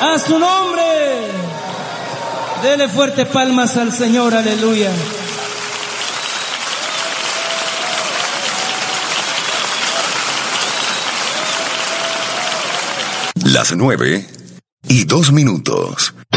A su nombre. Dele fuerte palmas al Señor, aleluya. Las 9:02.